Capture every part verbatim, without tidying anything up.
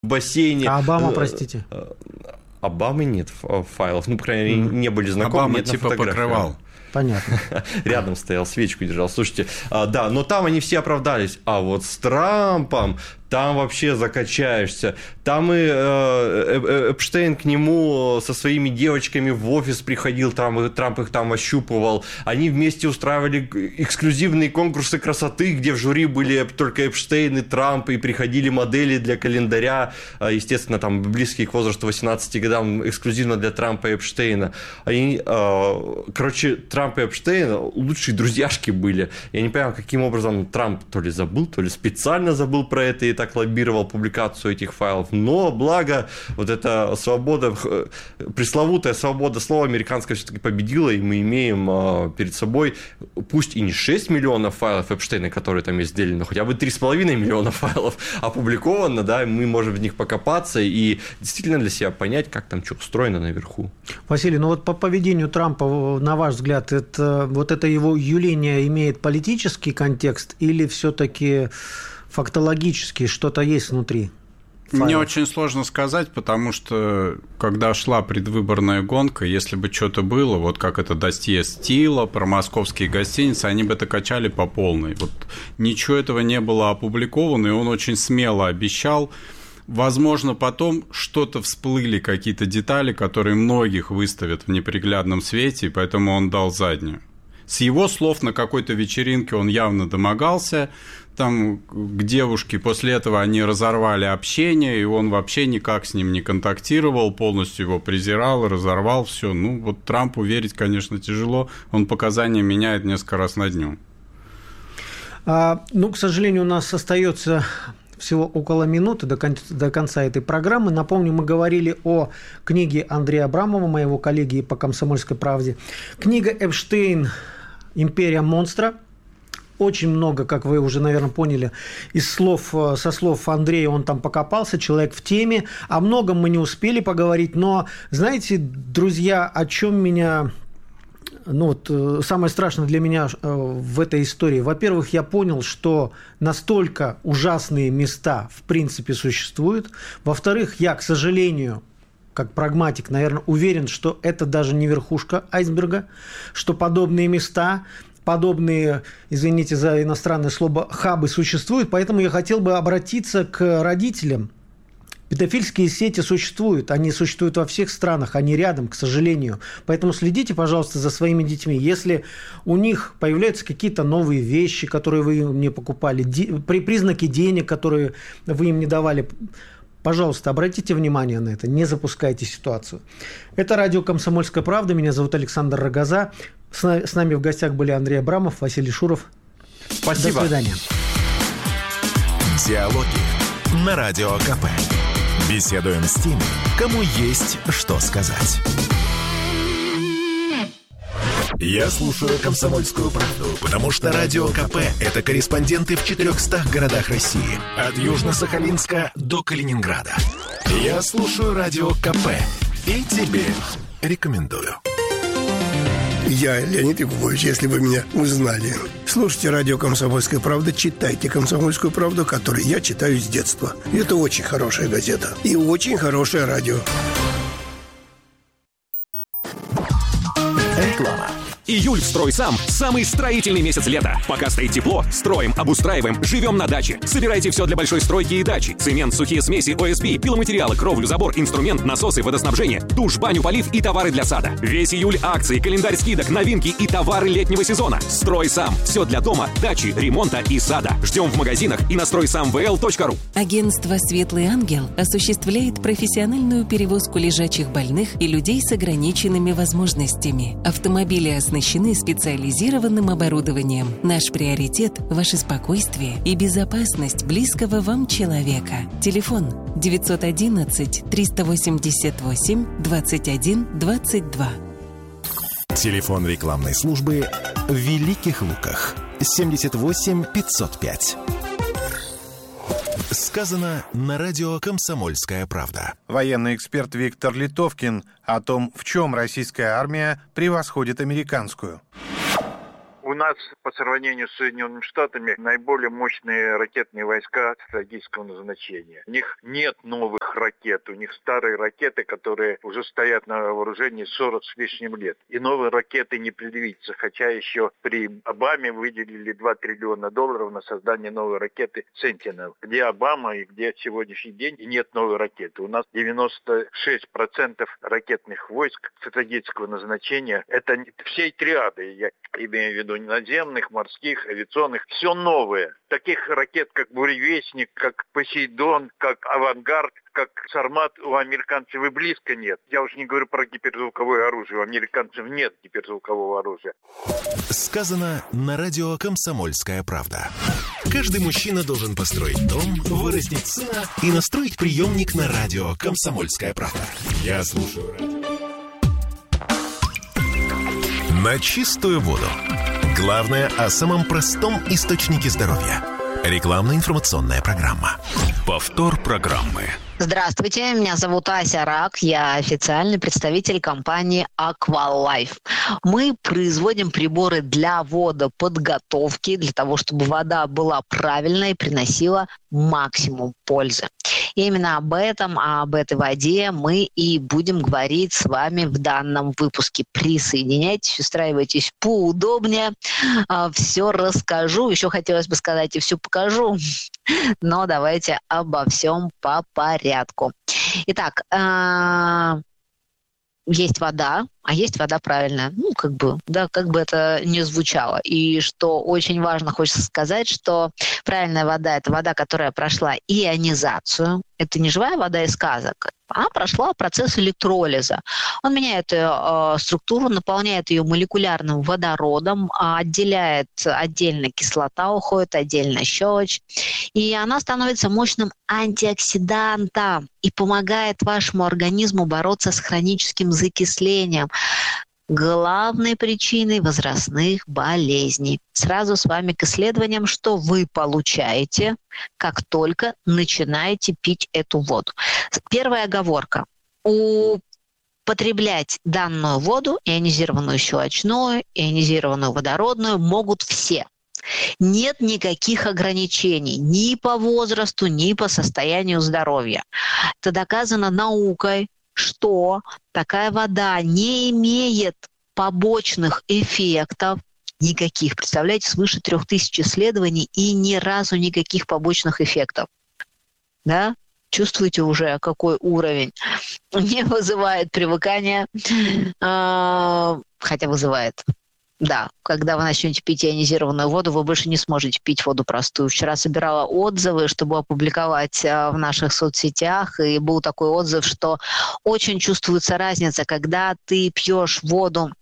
в бассейне. А Обама, простите? Обамы нет файлов, ну, по крайней мере, не были знакомы. Обама нет типа покрывал. Понятно. Рядом стоял, свечку держал. Слушайте, да, но там они все оправдались. А вот с Трампом там вообще закачаешься. Там и э, Эпштейн к нему со своими девочками в офис приходил, Трамп, Трамп их там ощупывал. Они вместе устраивали эксклюзивные конкурсы красоты, где в жюри были только Эпштейн и Трамп, и приходили модели для календаря, естественно, там близкие к возрасту восемнадцати годам, эксклюзивно для Трампа и Эпштейна. Они, э, короче, Трамп и Эпштейн лучшие друзьяшки были. Я не понимаю, каким образом Трамп то ли забыл, то ли специально забыл про это и так лоббировал публикацию этих файлов. Но, благо, вот эта свобода, пресловутая свобода слова американская все-таки победила, и мы имеем перед собой, пусть и не шесть миллионов файлов Эпштейна, которые там есть сделаны, но хотя бы три с половиной миллиона файлов опубликовано, да, мы можем в них покопаться и действительно для себя понять, как там что устроено наверху. Василий, ну вот по поведению Трампа, на ваш взгляд, это, вот это его юление имеет политический контекст или все-таки фактологически что-то есть внутри файлов? Мне очень сложно сказать, потому что когда шла предвыборная гонка, если бы что-то было, вот как это досье Стила про московские гостиницы, они бы это качали по полной. Вот ничего этого не было опубликовано, и он очень смело обещал. Возможно, потом что-то всплыли, какие-то детали, которые многих выставят в неприглядном свете, и поэтому он дал заднюю. С его слов, на какой-то вечеринке он явно домогался там к девушке, после этого они разорвали общение, и он вообще никак с ним не контактировал, полностью его презирал, разорвал все. Ну, вот Трампу верить, конечно, тяжело, он показания меняет несколько раз на дню. А, ну, к сожалению, у нас остается всего около минуты до, кон- до конца этой программы. Напомню, мы говорили о книге Андрея Абрамова, моего коллеги по «Комсомольской правде». Книга «Эпштейн. Империя монстра». Очень много, как вы уже, наверное, поняли, из слов, со слов Андрея, он там покопался, человек в теме. О многом мы не успели поговорить, но, знаете, друзья, о чем меня... Ну, вот, самое страшное для меня в этой истории. Во-первых, я понял, что настолько ужасные места в принципе существуют. Во-вторых, я, к сожалению, как прагматик, наверное, уверен, что это даже не верхушка айсберга, что подобные места, подобные, извините за иностранное слово, хабы существуют. Поэтому я хотел бы обратиться к родителям. Педофильские сети существуют, они существуют во всех странах, они рядом, к сожалению. Поэтому следите, пожалуйста, за своими детьми. Если у них появляются какие-то новые вещи, которые вы им не покупали, признаки денег, которые вы им не давали, пожалуйста, обратите внимание на это, не запускайте ситуацию. Это радио «Комсомольская правда», меня зовут Александр Рогоза. С нами в гостях были Андрей Абрамов, Василий Шуров. Спасибо. До свидания. Диалоги на Радио КП. Беседуем с теми, кому есть что сказать. Я слушаю «Комсомольскую правду», потому что Радио КП – это корреспонденты в четырехстах городах России. От Южно-Сахалинска до Калининграда. Я слушаю Радио КП и тебе рекомендую. Я Леонид Якубович, если вы меня узнали. Слушайте радио «Комсомольская правда», читайте «Комсомольскую правду», которую я читаю с детства. Это очень хорошая газета и очень хорошее радио. Реклама. Июль в «Стройсам» – самый строительный месяц лета. Пока стоит тепло, строим, обустраиваем, живем на даче. Собирайте все для большой стройки и дачи. Цемент, сухие смеси, о эс пи, пиломатериалы, кровлю, забор, инструмент, насосы, водоснабжение, душ, баню, полив и товары для сада. Весь июль акции, календарь скидок, новинки и товары летнего сезона. «Стройсам» – все для дома, дачи, ремонта и сада. Ждем в магазинах и на стройсам вэ эл точка ру. Агентство «Светлый ангел» осуществляет профессиональную перевозку лежачих больных и людей с ограниченными возможностями. Автомобили оснащены специализированным оборудованием. Наш приоритет – ваше спокойствие и безопасность близкого вам человека. Телефон девятьсот одиннадцать триста восемьдесят восемь двадцать один двадцать два. Телефон рекламной службы в Великих Луках семьдесят восемь пятьсот пять. Сказано на радио «Комсомольская правда». Военный эксперт Виктор Литовкин о том, в чем российская армия превосходит американскую. У У нас по сравнению с Соединенными Штатами наиболее мощные ракетные войска стратегического назначения. У них нет новых ракет, у них старые ракеты, которые уже стоят на вооружении сорок с лишним лет. И новые ракеты не предвидится, хотя еще при Обаме выделили два триллиона долларов на создание новой ракеты «Сентинел». Где Обама и где сегодняшний день и нет новой ракеты. У нас девяносто шесть процентов ракетных войск стратегического назначения. Это все триады, я имею в виду наземных, морских, авиационных. Все новое. Таких ракет, как «Буревестник», как «Посейдон», как «Авангард», как «Сармат» у американцев и близко нет. Я уж не говорю про гиперзвуковое оружие. У американцев нет гиперзвукового оружия. Сказано на радио «Комсомольская правда». Каждый мужчина должен построить дом, вырастить сына и настроить приемник на радио «Комсомольская правда». Я слушаю радио. На чистую воду. Главное о самом простом источнике здоровья. Рекламно-информационная программа. Повтор программы. Здравствуйте, меня зовут Ася Рак, я официальный представитель компании Aqualife. Мы производим приборы для водоподготовки, для того, чтобы вода была правильной и приносила максимум пользы. И именно об этом, об этой воде мы и будем говорить с вами в данном выпуске. Присоединяйтесь, устраивайтесь поудобнее, все расскажу. Еще хотелось бы сказать и все покажу, но давайте обо всем по порядку. Итак, есть вода, а есть вода правильная. Ну, как бы, да, как бы это ни звучало. И что очень важно, хочется сказать, что правильная вода – это вода, которая прошла ионизацию. Это не живая вода из сказок, а прошла процесс электролиза. Он меняет ее э, структуру, наполняет ее молекулярным водородом, отделяет отдельно кислота, уходит отдельно щелочь. И она становится мощным антиоксидантом и помогает вашему организму бороться с хроническим закислением, главной причиной возрастных болезней. Сразу с вами к исследованиям, что вы получаете, как только начинаете пить эту воду. Первая оговорка. Употреблять данную воду, ионизированную щелочную, ионизированную водородную, могут все. Нет никаких ограничений ни по возрасту, ни по состоянию здоровья. Это доказано наукой, что такая вода не имеет побочных эффектов никаких. Представляете, свыше трех тысяч исследований и ни разу никаких побочных эффектов. Да? Чувствуете уже, какой уровень? Не вызывает привыкания, хотя вызывает. Да, когда вы начнете пить ионизированную воду, вы больше не сможете пить воду простую. Вчера собирала отзывы, чтобы опубликовать в наших соцсетях, и был такой отзыв, что очень чувствуется разница, когда ты пьешь воду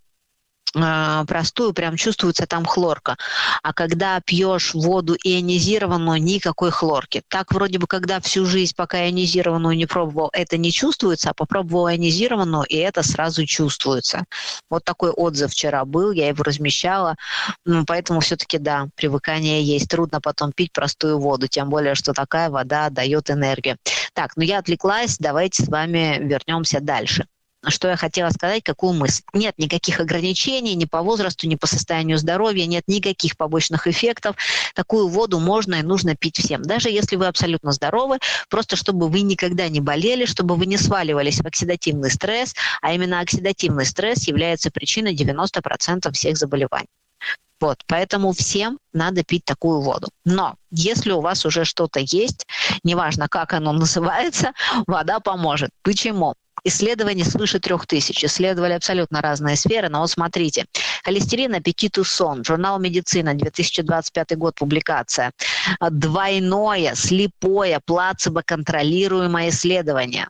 простую, прям чувствуется там хлорка. А когда пьешь воду ионизированную, никакой хлорки. Так вроде бы, когда всю жизнь, пока ионизированную не пробовал, это не чувствуется, а попробовал ионизированную, и это сразу чувствуется. Вот такой отзыв вчера был, я его размещала. Поэтому все-таки, да, привыкание есть. Трудно потом пить простую воду, тем более, что такая вода дает энергию. Так, ну я отвлеклась, давайте с вами вернемся дальше. Что я хотела сказать, какую мысль. Нет никаких ограничений ни по возрасту, ни по состоянию здоровья, нет никаких побочных эффектов. Такую воду можно и нужно пить всем. Даже если вы абсолютно здоровы, просто чтобы вы никогда не болели, чтобы вы не сваливались в оксидативный стресс, а именно оксидативный стресс является причиной девяноста процентов всех заболеваний. Вот, поэтому всем надо пить такую воду. Но если у вас уже что-то есть, неважно, как оно называется, вода поможет. Почему? Исследований свыше трех тысяч. Исследовали абсолютно разные сферы. Но вот смотрите. Холестерин, аппетит и сон. Журнал «Медицина», две тысячи двадцать пятый год, публикация. Двойное, слепое, плацебо-контролируемое исследование.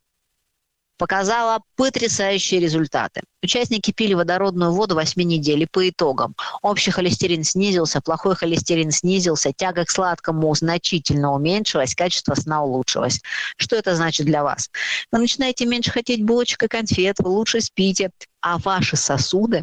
Показало потрясающие результаты. Участники пили водородную воду восемь недель, и по итогам общий холестерин снизился, плохой холестерин снизился, тяга к сладкому значительно уменьшилась, качество сна улучшилось. Что это значит для вас? Вы начинаете меньше хотеть булочек и конфет, вы лучше спите, а ваши сосуды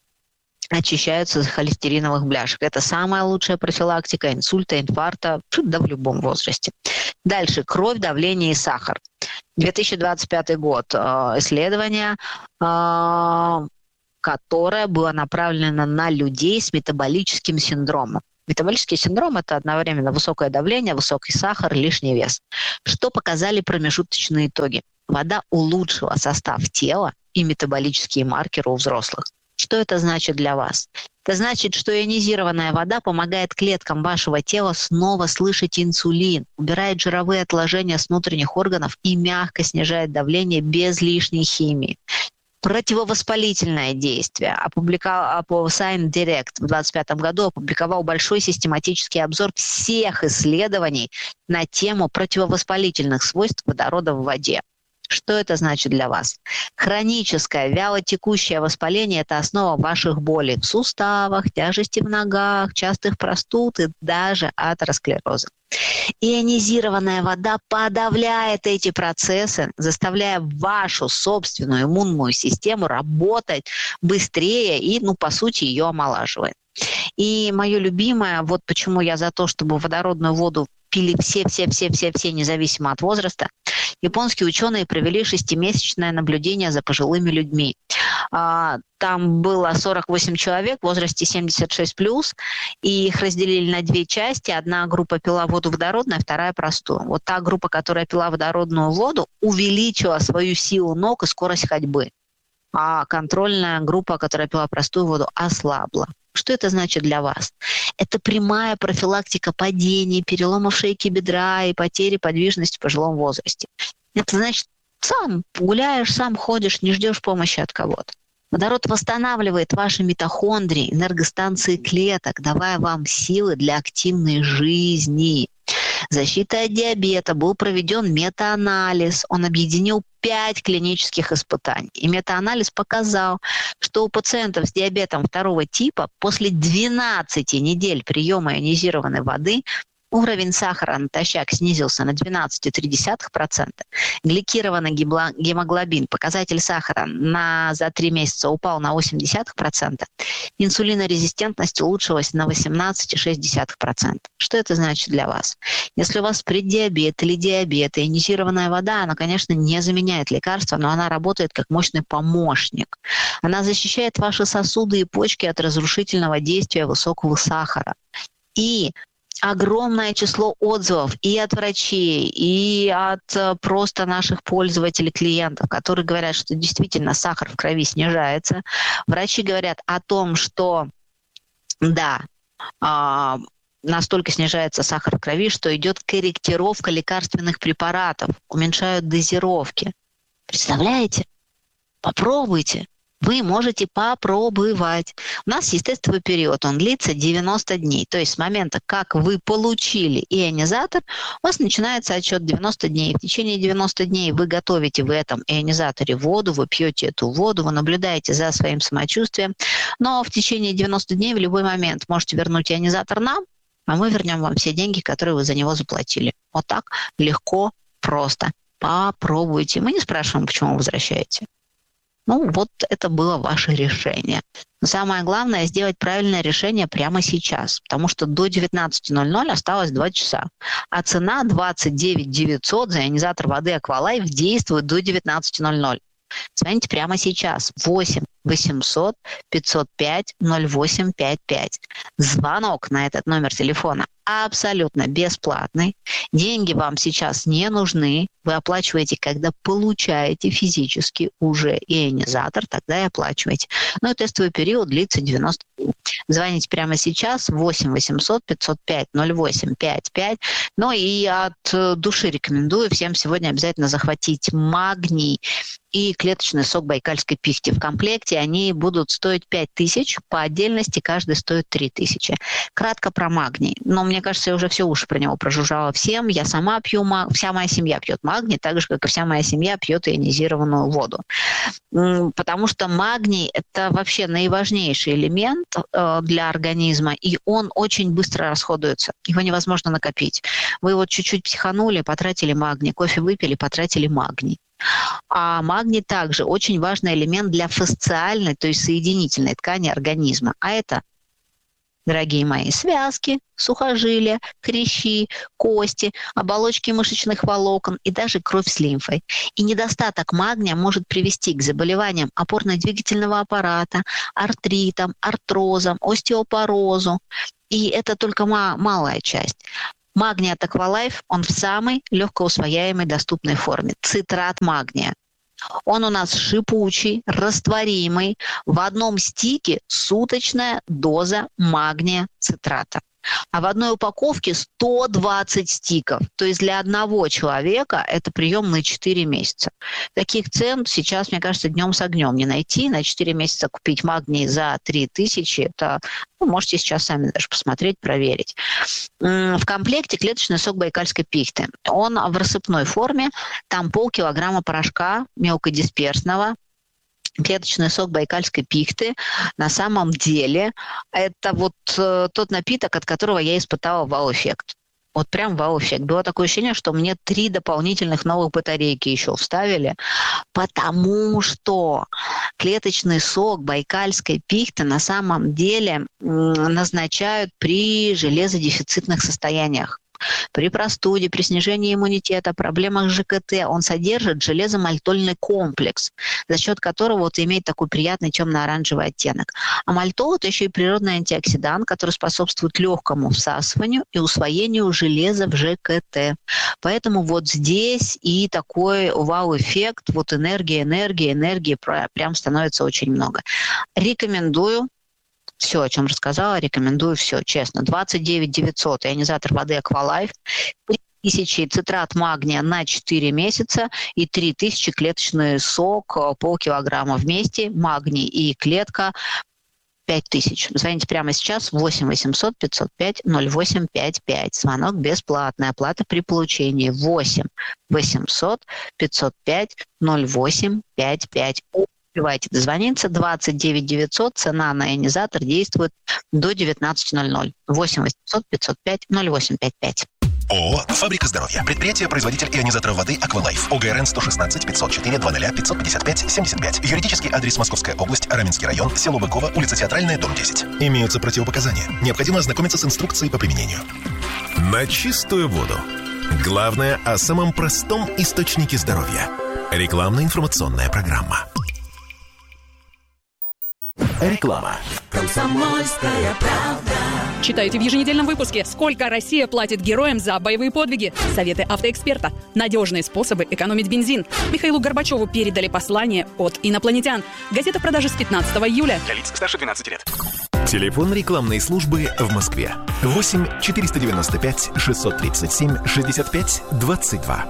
очищаются от холестериновых бляшек. Это самая лучшая профилактика инсульта, инфаркта, да в любом возрасте. Дальше. Кровь, давление и сахар. две тысячи двадцать пятый год. Исследования. которое было направлено на людей с метаболическим синдромом. Метаболический синдром – это одновременно высокое давление, высокий сахар, лишний вес. Что показали промежуточные итоги? Вода улучшила состав тела и метаболические маркеры у взрослых. Что это значит для вас? Это значит, что ионизированная вода помогает клеткам вашего тела снова слышать инсулин, убирает жировые отложения с внутренних органов и мягко снижает давление без лишней химии. Противовоспалительное действие. Опубликовал Science Direct в двадцать пятом году опубликовал большой систематический обзор всех исследований на тему противовоспалительных свойств водорода в воде. Что это значит для вас? Хроническое вялотекущее воспаление – это основа ваших болей в суставах, тяжести в ногах, частых простуд и даже атеросклероза. Ионизированная вода подавляет эти процессы, заставляя вашу собственную иммунную систему работать быстрее и, ну, по сути, ее омолаживает. И мое любимое, вот почему я за то, чтобы водородную воду пили все-все-все-все-все, независимо от возраста. Японские ученые провели шестимесячное наблюдение за пожилыми людьми. Там было сорок восемь человек в возрасте семьдесят шесть плюс, и их разделили на две части. Одна группа пила воду водородную, вторая простую. Вот та группа, которая пила водородную воду, увеличила свою силу ног и скорость ходьбы. А контрольная группа, которая пила простую воду, ослабла. Что это значит для вас? Это прямая профилактика падений, переломов шейки бедра и потери подвижности в пожилом возрасте. Это значит, сам гуляешь, сам ходишь, не ждешь помощи от кого-то. Водород восстанавливает ваши митохондрии, энергостанции клеток, давая вам силы для активной жизни. Защита от диабета. Был проведен метаанализ. Он объединил пять клинических испытаний. И метаанализ показал, что у пациентов с диабетом второго типа после двенадцати недель приема ионизированной воды уровень сахара натощак снизился на двенадцать целых три десятых процента. Гликированный гемоглобин, показатель сахара на, за три месяца упал на восемь десятых процента. Инсулинорезистентность улучшилась на восемнадцать целых шесть десятых процента. Что это значит для вас? Если у вас преддиабет или диабет, ионизированная вода, она, конечно, не заменяет лекарства, но она работает как мощный помощник. Она защищает ваши сосуды и почки от разрушительного действия высокого сахара. И огромное число отзывов и от врачей, и от просто наших пользователей, клиентов, которые говорят, что действительно сахар в крови снижается. Врачи говорят о том, что да, настолько снижается сахар в крови, что идет корректировка лекарственных препаратов, уменьшают дозировки. Представляете? Попробуйте. Вы можете попробовать. У нас есть тестовый период, он длится девяносто дней. То есть с момента, как вы получили ионизатор, у вас начинается отсчет девяносто дней. В течение девяноста дней вы готовите в этом ионизаторе воду, вы пьете эту воду, вы наблюдаете за своим самочувствием. Но в течение девяноста дней в любой момент можете вернуть ионизатор нам, а мы вернем вам все деньги, которые вы за него заплатили. Вот так легко, просто. Попробуйте. Мы не спрашиваем, почему вы возвращаете. Ну, вот это было ваше решение. Но самое главное – сделать правильное решение прямо сейчас, потому что до девятнадцати ноль-ноль осталось два часа. А цена двадцать девять тысяч девятьсот за ионизатор воды Aqualife действует до девятнадцати ноль-ноль. Звоните прямо сейчас. восемь восемьсот пятьсот пять ноль восемь пять пять. Звонок на этот номер телефона абсолютно бесплатный. Деньги вам сейчас не нужны. Вы оплачиваете, когда получаете физически уже ионизатор, тогда и оплачиваете. Но тестовый период длится девяносто дней. Звоните прямо сейчас восемь восемьсот пятьсот пять ноль восемь пять пять. Ну и от души рекомендую всем сегодня обязательно захватить магний и клеточный сок байкальской пихти в комплекте. Они будут стоить пять тысяч, по отдельности каждый стоит три тысячи. Кратко про магний. Но мне кажется, я уже все уши про него прожужжала всем. Я сама пью магний, вся моя семья пьет магний, так же, как и вся моя семья пьет ионизированную воду. Потому что магний – это вообще наиважнейший элемент для организма, и он очень быстро расходуется. Его невозможно накопить. Вы вот чуть-чуть психанули, потратили магний, кофе выпили, потратили магний. А магний также очень важный элемент для фасциальной, то есть соединительной ткани организма. А это дорогие мои, связки, сухожилия, хрящи, кости, оболочки мышечных волокон и даже кровь с лимфой. И недостаток магния может привести к заболеваниям опорно-двигательного аппарата, артритам, артрозам, остеопорозу. И это только ма- малая часть. Магний от Аквалайф, он в самой легкоусвояемой доступной форме. Цитрат магния. Он у нас шипучий, растворимый. В одном стике суточная доза магния цитрата. А в одной упаковке сто двадцать стиков. То есть для одного человека это прием на четыре месяца. Таких цен сейчас, мне кажется, днем с огнем не найти. На четыре месяца купить магний за три тысячи, это, ну, можете сейчас сами даже посмотреть, проверить. В комплекте клеточный сок байкальской пихты. Он в рассыпной форме. Там полкилограмма порошка мелкодисперсного. Клеточный сок байкальской пихты на самом деле это вот э, тот напиток, от которого я испытала вау-эффект. Вот прям вау-эффект. Было такое ощущение, что мне три дополнительных новых батарейки еще вставили, потому что клеточный сок байкальской пихты на самом деле назначают при железодефицитных состояниях. При простуде, при снижении иммунитета, проблемах с ЖКТ он содержит железомальтольный комплекс, за счет которого вот имеет такой приятный темно-оранжевый оттенок. А мальтол – это еще и природный антиоксидант, который способствует легкому всасыванию и усвоению железа в ЖКТ. Поэтому вот здесь и такой вау-эффект, вот энергия, энергия, энергии прям становится очень много. Рекомендую. Все, о чем рассказала, рекомендую все, честно. двадцать девять девятьсот, ионизатор воды Аквалайф, три тысячи цитрат магния на четыре месяца и три тысячи клеточный сок, полкилограмма вместе, магний и клетка пять тысяч. Звоните прямо сейчас восемь восемьсот пятьсот пять ноль восемь пять пять. Звонок бесплатный, оплата при получении восемь восемьсот пятьсот пять ноль восемь пять пять. Успевайте дозвониться. двадцать девять девятьсот, цена на ионизатор действует до девятнадцати ноль-ноль. восемь восемьсот пятьсот пять ноль восемь пять пять. ООО «Фабрика здоровья». Предприятие-производитель ионизаторов воды «Аквалайф». ОГРН сто шестнадцать пятьсот четыре двадцать пятьсот пятьдесят пять семьдесят пять. Юридический адрес: Московская область, Раменский район, село Быково, улица Театральная, дом десять. Имеются противопоказания. Необходимо ознакомиться с инструкцией по применению. На чистую воду. Главное о самом простом источнике здоровья. Рекламно-информационная программа. Реклама. Комсомольская правда. Читайте в еженедельном выпуске, сколько Россия платит героям за боевые подвиги. Советы автоэксперта. Надежные способы экономить бензин. Михаилу Горбачеву передали послание от инопланетян. Газета в продаже с пятнадцатого июля. Для лиц старше двенадцати лет. Телефон рекламной службы в Москве. восемь четыреста девяносто пять шестьсот тридцать семь шестьдесят пять двадцать два.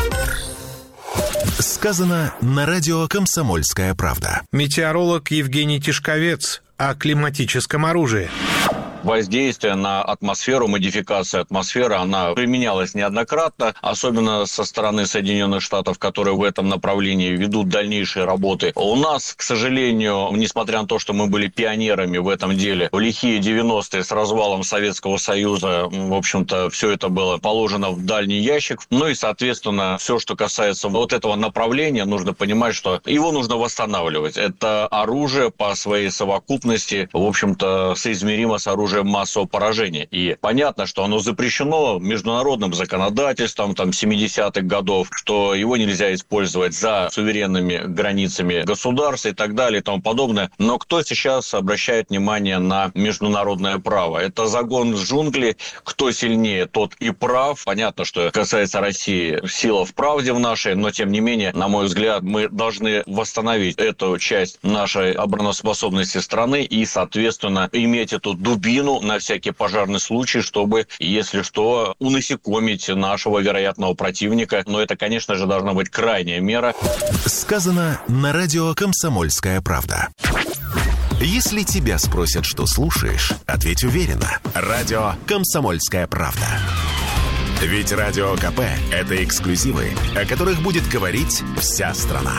Сказано на радио «Комсомольская правда». Метеоролог Евгений Тишковец о климатическом оружии. Воздействие на атмосферу, модификация атмосферы, она применялась неоднократно, особенно со стороны Соединенных Штатов, которые в этом направлении ведут дальнейшие работы. У нас, к сожалению, несмотря на то, что мы были пионерами в этом деле, в лихие девяностые с развалом Советского Союза, в общем-то, все это было положено в дальний ящик. Ну и, соответственно, все, что касается вот этого направления, нужно понимать, что его нужно восстанавливать. Это оружие по своей совокупности, в общем-то, соизмеримо с оружием массового поражения. И понятно, что оно запрещено международным законодательством там, семидесятых годов, что его нельзя использовать за суверенными границами государств и так далее и тому подобное. Но кто сейчас обращает внимание на международное право? Это загон в джунгли. Кто сильнее, тот и прав. Понятно, что касается России, сила в правде в нашей, но тем не менее, на мой взгляд, мы должны восстановить эту часть нашей обороноспособности страны и, соответственно, иметь эту дубину на всякий пожарный случай, чтобы, если что, унасекомить нашего вероятного противника. Но это, конечно же, должна быть крайняя мера. Сказано на радио «Комсомольская правда». Если тебя спросят, что слушаешь, ответь уверенно. Радио «Комсомольская правда». Ведь Радио КП – это эксклюзивы, о которых будет говорить вся страна.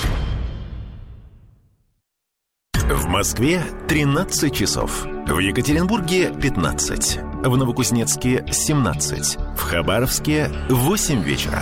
В Москве тринадцать часов. В Екатеринбурге пятнадцать. В Новокузнецке семнадцать. В Хабаровске восемь вечера.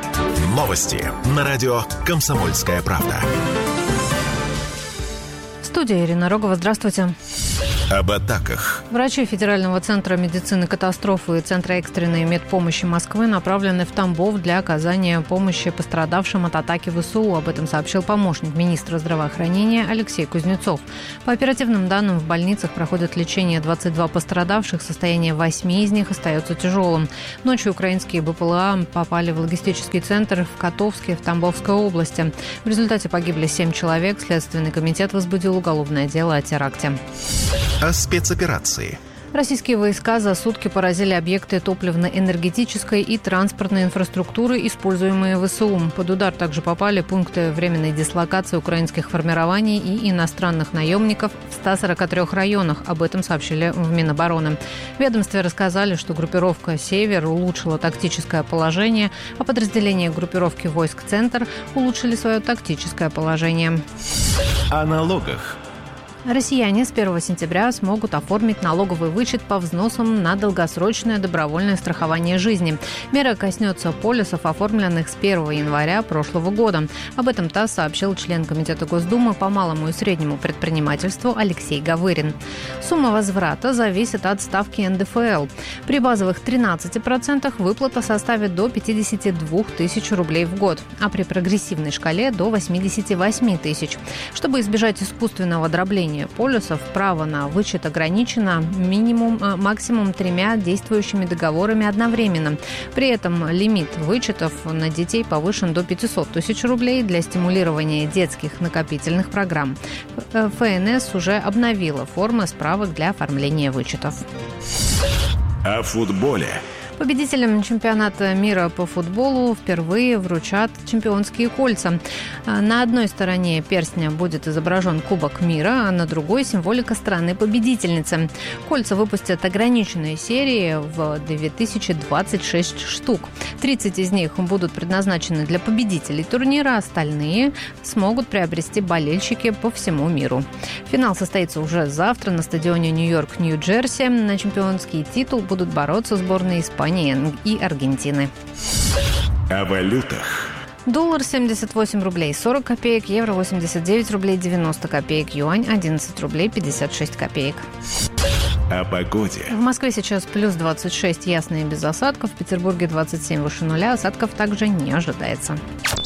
Новости на радио «Комсомольская правда». студии Ирина Рогова. Здравствуйте. Об атаках. Врачи Федерального центра медицины катастрофы и Центра экстренной медпомощи Москвы направлены в Тамбов для оказания помощи пострадавшим от атаки ВСУ. Об этом сообщил помощник министра здравоохранения Алексей Кузнецов. По оперативным данным, в больницах проходит лечение двадцать два пострадавших. Состояние восьми из них остается тяжелым. Ночью украинские БПЛА попали в логистический центр в Котовске, в Тамбовской области. В результате погибли семь человек. Следственный комитет возбудил уголовное дело о теракте. О спецоперации. Российские войска за сутки поразили объекты топливно-энергетической и транспортной инфраструктуры, используемые ВСУ. Под удар также попали пункты временной дислокации украинских формирований и иностранных наемников в ста сорока трёх районах. Об этом сообщили в Минобороны. В ведомстве рассказали, что группировка «Север» улучшила тактическое положение, а подразделения группировки войск «Центр» улучшили свое тактическое положение. О налогах. Россияне с первого сентября смогут оформить налоговый вычет по взносам на долгосрочное добровольное страхование жизни. Мера коснется полисов, оформленных с первого января прошлого года. Об этом ТАСС сообщил член Комитета Госдумы по малому и среднему предпринимательству Алексей Гавырин. Сумма возврата зависит от ставки эн дэ эф эл. При базовых тринадцати процентах выплата составит до пятидесяти двух тысяч рублей в год, а при прогрессивной шкале до восьмидесяти восьми тысяч. Чтобы избежать искусственного дробления полисов, право на вычет ограничено минимум, максимум тремя действующими договорами одновременно. При этом лимит вычетов на детей повышен до пятисот тысяч рублей для стимулирования детских накопительных программ. эф эн эс уже обновила формы справок для оформления вычетов. О футболе. Победителям чемпионата мира по футболу впервые вручат чемпионские кольца. На одной стороне перстня будет изображен Кубок мира, а на другой – символика страны-победительницы. Кольца выпустят ограниченные серии в две тысячи двадцать шесть штук. тридцать из них будут предназначены для победителей турнира, остальные смогут приобрести болельщики по всему миру. Финал состоится уже завтра на стадионе Нью-Йорк, Нью-Джерси. На чемпионский титул будут бороться сборные Испании и Аргентины. О валютах. Доллар семьдесят восемь рублей сорок копеек, евро восемьдесят девять рублей девяносто копеек, юань одиннадцать рублей пятьдесят шесть копеек. О погоде. В Москве сейчас плюс двадцать шесть, ясно и без осадков. В Петербурге двадцать семь, выше нуля. Осадков также не ожидается.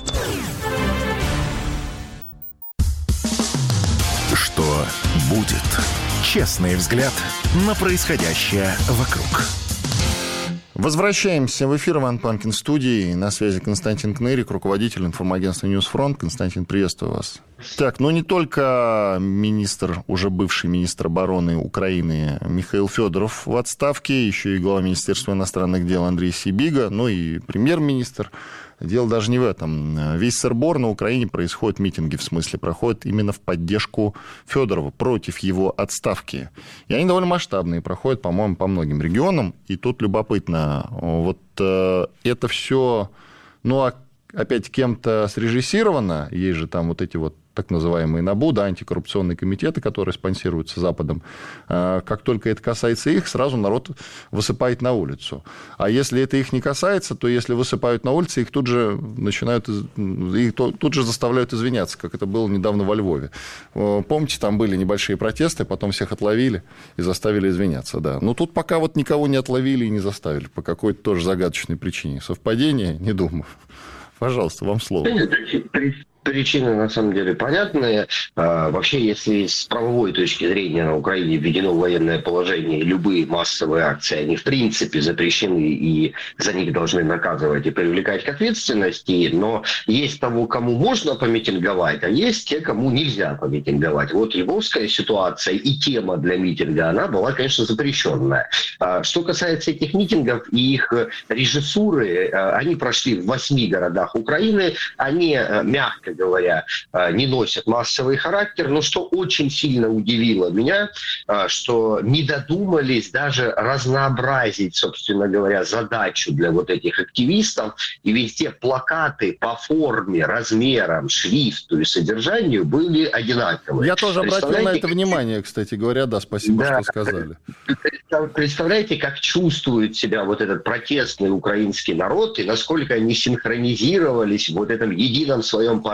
Что будет? Честный взгляд на происходящее вокруг. Возвращаемся в эфир. Иван Панкин в студии. На связи Константин Кнырик, руководитель информагентства «Ньюсфронт». Константин, приветствую вас. Так, ну не только министр, уже бывший министр обороны Украины Михаил Федоров в отставке, еще и глава Министерства иностранных дел Андрей Сибига, ну и премьер-министр. Дело даже не в этом. Весь сыр-бор на Украине происходят митинги, в смысле, проходят именно в поддержку Федорова, против его отставки. И они довольно масштабные, проходят, по-моему, по многим регионам. И тут любопытно, вот э, это все, ну, опять кем-то срежиссировано, есть же там вот эти вот так называемые НАБУ, да, антикоррупционные комитеты, которые спонсируются Западом. Как только это касается их, сразу народ высыпает на улицу. А если это их не касается, то если высыпают на улице, их тут же начинают, их тут же заставляют извиняться, как это было недавно во Львове. Помните, там были небольшие протесты, потом всех отловили и заставили извиняться, да. Но тут пока вот никого не отловили и не заставили, по какой-то тоже загадочной причине. Совпадение? Не думаю. Пожалуйста, вам слово. Причины, на самом деле, понятные. А, вообще, если с правовой точки зрения на Украине введено военное положение, любые массовые акции, они в принципе запрещены, и за них должны наказывать и привлекать к ответственности. Но есть того, кому можно помитинговать, а есть те, кому нельзя помитинговать. Вот львовская ситуация и тема для митинга, она была, конечно, запрещенная. А, что касается этих митингов и их режиссуры, а, они прошли в восьми городах Украины. Они, мягко говоря, не носят массовый характер. Но что очень сильно удивило меня, что не додумались даже разнообразить, собственно говоря, задачу для вот этих активистов. И везде плакаты по форме, размерам, шрифту и содержанию были одинаковые. Я тоже обратил на это внимание, кстати говоря. Да, спасибо, да, что сказали. Представляете, как чувствует себя вот этот протестный украинский народ и насколько они синхронизировались в вот этом едином своем порыве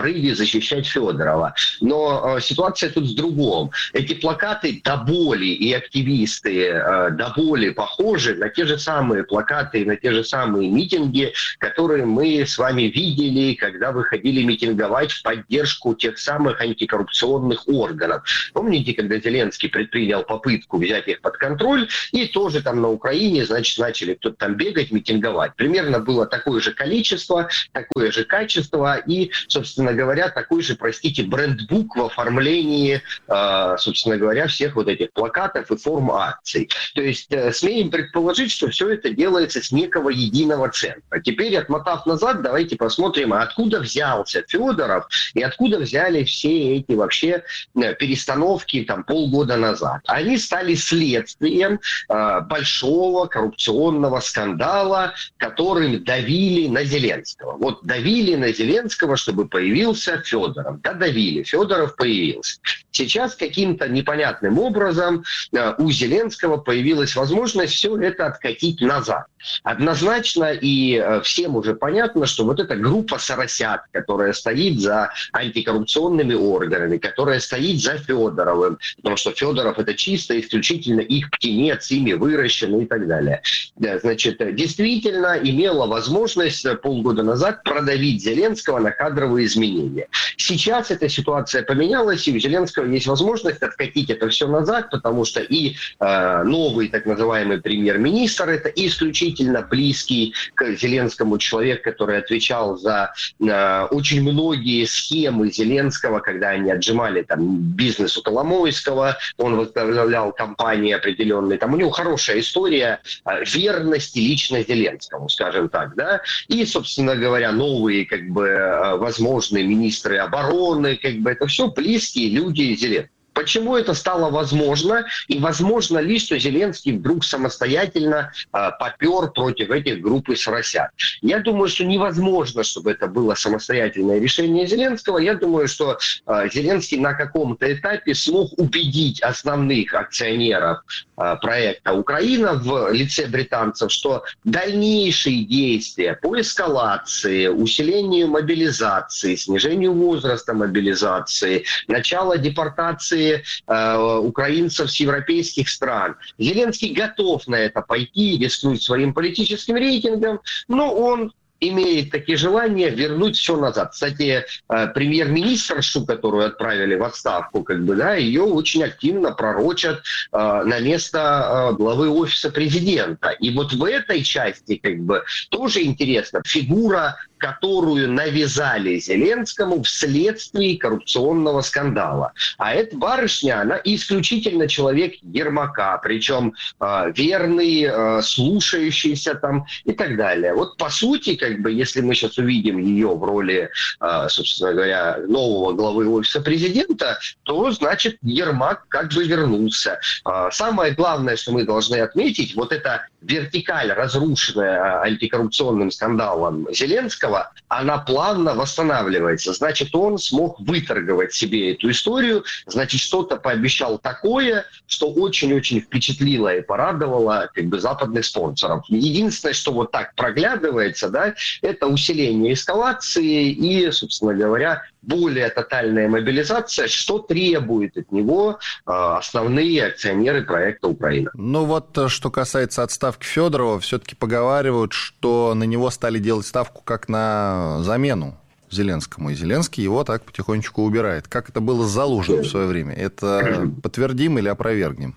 порыве защищать Федорова. Но э, ситуация тут в другом. Эти плакаты до боли и активисты э, до боли похожи на те же самые плакаты, на те же самые митинги, которые мы с вами видели, когда выходили митинговать в поддержку тех самых антикоррупционных органов. Помните, когда Зеленский предпринял попытку взять их под контроль, и тоже там на Украине, значит, начали кто-то там бегать, митинговать. Примерно было такое же количество, такое же качество и, собственно говоря, такой же, простите, брендбук в оформлении, э, собственно говоря, всех вот этих плакатов и форм акций. То есть э, смеем предположить, что все это делается с некого единого центра. Теперь, отмотав назад, давайте посмотрим, откуда взялся Федоров и откуда взяли все эти вообще э, перестановки там полгода назад. Они стали следствием э, большого коррупционного скандала, которым давили на Зеленского. Вот давили на Зеленского, чтобы появился Федоров. Да, давили. Федоров появился. Сейчас каким-то непонятным образом э, у Зеленского появилась возможность все это откатить назад. Однозначно и э, всем уже понятно, что вот эта группа соросят, которая стоит за антикоррупционными органами, которая стоит за Федоровым, потому что Федоров это чисто исключительно их птенец, ими выращенный и так далее. Да, значит, действительно имела возможность полгода назад продавить Зеленского на кадровые изменения. Сейчас эта ситуация поменялась, и у Зеленского есть возможность откатить это все назад, потому что и э, новый так называемый премьер-министр, это исключительно близкий к Зеленскому человек, который отвечал за э, очень многие схемы Зеленского, когда они отжимали там бизнес у Коломойского, он возглавлял компании определенные, там у него хорошая история э, верности лично Зеленскому, скажем так, да, и, собственно говоря, новые, как бы, э, возможные министры обороны, как бы, это все близкие люди Зеленского. Почему это стало возможно? И возможно ли, что Зеленский вдруг самостоятельно э, попер против этих групп и соросят? Я думаю, что невозможно, чтобы это было самостоятельное решение Зеленского. Я думаю, что э, Зеленский на каком-то этапе смог убедить основных акционеров э, проекта «Украина» в лице британцев, что дальнейшие действия по эскалации, усилению мобилизации, снижению возраста мобилизации, начало депортации украинцев с европейских стран. Зеленский готов на это пойти, рискнуть своим политическим рейтингом, но он имеет такие желания вернуть все назад. Кстати, премьер-министршу, которую отправили в отставку, как бы, да, ее очень активно пророчат э, на место э, главы офиса президента. И вот в этой части, как бы, тоже интересно, фигура, которую навязали Зеленскому вследствие коррупционного скандала. А эта барышня, она исключительно человек Ермака, причем э, верный, э, слушающийся там и так далее. Вот по сути, как бы, если мы сейчас увидим ее в роли, э, собственно говоря, нового главы офиса президента, то, значит, Ермак как бы вернулся. Э, самое главное, что мы должны отметить, вот эта вертикаль, разрушенная антикоррупционным скандалом Зеленского, она плавно восстанавливается. Значит, он смог выторговать себе эту историю, значит, что-то пообещал такое, что очень-очень впечатлило и порадовало, как бы, западных спонсоров. Единственное, что вот так проглядывается, да, это усиление эскалации и, собственно говоря, более тотальная мобилизация, что требует от него э, основные акционеры проекта «Украина». Ну вот, что касается отставки Федорова, все-таки поговаривают, что на него стали делать ставку как на замену Зеленскому, и Зеленский его так потихонечку убирает. Как это было с Залужным в свое время? Это подтвердим или опровергнем?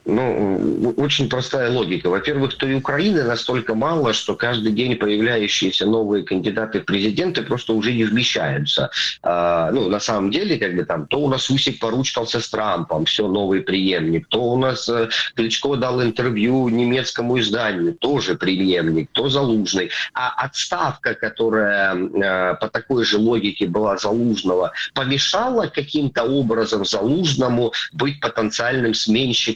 Ну, очень простая логика. Во-первых, той Украины настолько мало, что каждый день появляющиеся новые кандидаты в президенты просто уже не вмещаются. А, ну, на самом деле, как бы там, то у нас Усик поручкался с Трампом, все, новый преемник, то у нас э, Кличко дал интервью немецкому изданию, тоже преемник, то Залужный. А отставка, которая э, по такой же логике была Залужного, помешала каким-то образом Залужному быть потенциальным сменщиком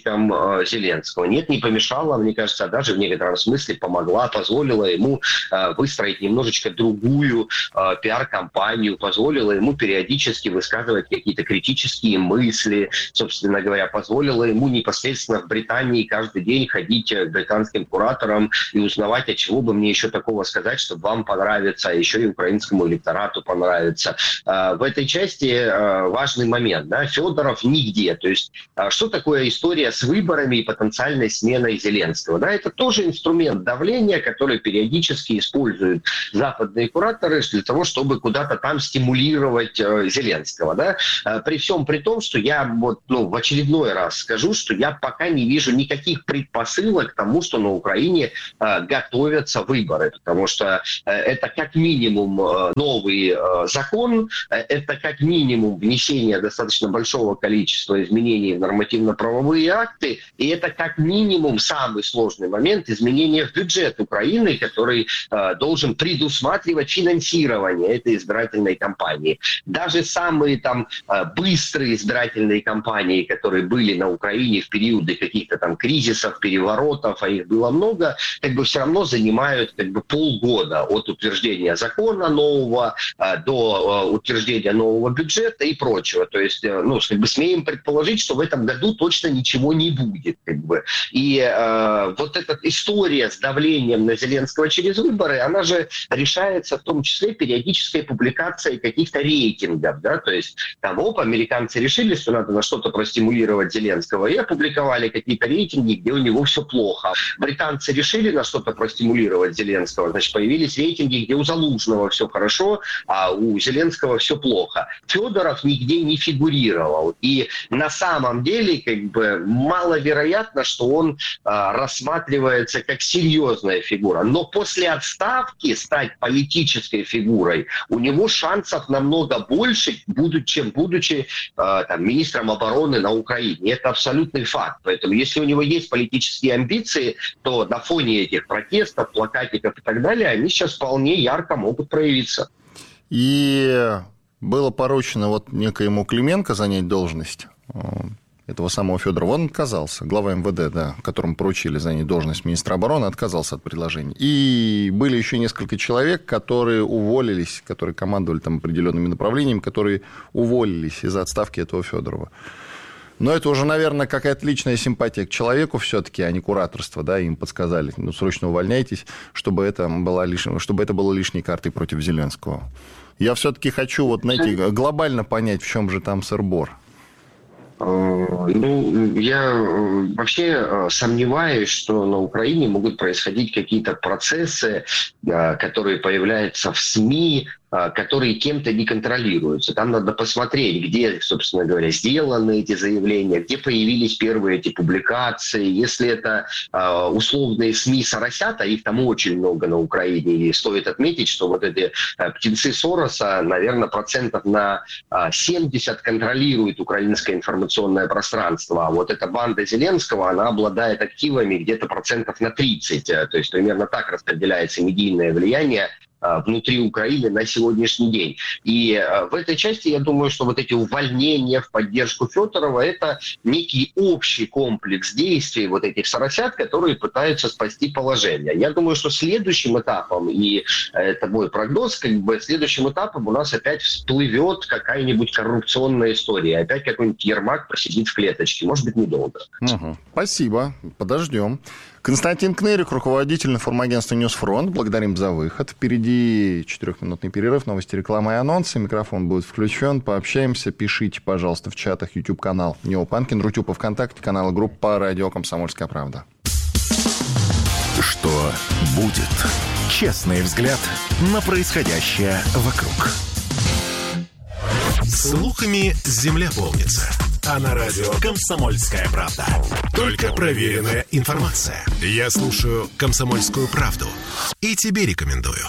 э, Зеленского. Нет, не помешала, мне кажется, а даже в некотором смысле помогла, позволила ему э, выстроить немножечко другую э, пиар-компанию, позволила ему периодически высказывать какие-то критические мысли, собственно говоря, позволила ему непосредственно в Британии каждый день ходить к британским кураторам и узнавать, а чего бы мне еще такого сказать, чтобы вам понравится, а еще и украинскому электорату понравится. Э, в этой части э, важный момент, да, Федоров нигде, то есть э, что такое история с выборами и потенциальной сменой Зеленского, да, это тоже инструмент давления, который периодически используют западные кураторы для того, чтобы куда-то там стимулировать э, Зеленского, да, э, при всем при том, что я вот, ну, в очередной раз скажу, что я пока не вижу никаких предпосылок к тому, что на Украине э, готовятся выборы, потому что э, это как минимум э, новый э, закон, э, это как минимум внесение достаточно большого количества изменений в нормативно-правовые акты, и это как минимум самый сложный момент изменения в бюджет Украины, который э, должен предусматривать финансирование этой избирательной кампании. Даже самые там э, быстрые избирательные кампании, которые были на Украине в периоды каких-то там кризисов, переворотов, а их было много, как бы все равно занимают как бы полгода от утверждения закона нового э, до э, утверждения нового бюджета и прочего. То есть, э, ну, как бы смеем предположить, что в этом году точно ничего не будет. Как бы. И э, вот эта история с давлением на Зеленского через выборы, она же решается в том числе периодической публикацией каких-то рейтингов. Да? То есть там, оп, американцы решили, что надо на что-то простимулировать Зеленского, и опубликовали какие-то рейтинги, где у него все плохо. Британцы решили на что-то простимулировать Зеленского, значит, появились рейтинги, где у Залужного все хорошо, а у Зеленского все плохо. Федоров нигде не фигурировал. И на самом деле, как бы, маловероятно, что он а, рассматривается как серьезная фигура. Но после отставки стать политической фигурой у него шансов намного больше, будучи, чем будучи а, там, министром обороны на Украине. Это абсолютный факт. Поэтому если у него есть политические амбиции, то на фоне этих протестов, плакатиков и так далее, они сейчас вполне ярко могут проявиться. И было поручено вот некоему Клименко занять должность этого самого Федорова. Он отказался. Глава эм вэ дэ, да, которому поручили занять должность министра обороны, отказался от предложения. И были еще несколько человек, которые уволились, которые командовали там определенными направлениями, которые уволились из-за отставки этого Федорова. Но это уже, наверное, какая-то личная симпатия к человеку все-таки, а не кураторство, да, им подсказали, ну, срочно увольняйтесь, чтобы это, была лиш... чтобы это было лишней картой против Зеленского. Я все-таки хочу вот, знаете, глобально понять, в чем же там сыр-бор. Ну, я вообще сомневаюсь, что на Украине могут происходить какие-то процессы, которые появляются в СМИ, которые кем-то не контролируются. Там надо посмотреть, где, собственно говоря, сделаны эти заявления, где появились первые эти публикации. Если это э, условные СМИ Соросята, их там очень много на Украине, и стоит отметить, что вот эти э, птенцы Сороса, наверное, процентов на э, семьдесят контролируют украинское информационное пространство. А вот эта банда Зеленского, она обладает активами где-то процентов на тридцать. То есть примерно так распределяется медийное влияние внутри Украины на сегодняшний день. И в этой части я думаю, что вот эти увольнения в поддержку Федорова — это некий общий комплекс действий вот этих соросят, которые пытаются спасти положение. Я думаю, что следующим этапом, и это мой прогноз, как бы следующим этапом у нас опять всплывет какая-нибудь коррупционная история. Опять какой-нибудь Ермак посидит в клеточке. Может быть, недолго. Угу. Спасибо. Подождем. Константин Кнырик, руководитель информагентства «Ньюсфронт». Благодарим за выход. Впереди четырехминутный перерыв, новости, реклама и анонсы. Микрофон будет включен. Пообщаемся. Пишите, пожалуйста, в чатах. YouTube-канал Неопанкин, Рутюпа ВКонтакте, канал и группа «Радио Комсомольская правда». Что будет? Честный взгляд на происходящее вокруг. Слухами земля полнится. А на радио «Комсомольская правда» только проверенная информация. Я слушаю «Комсомольскую правду» и тебе рекомендую.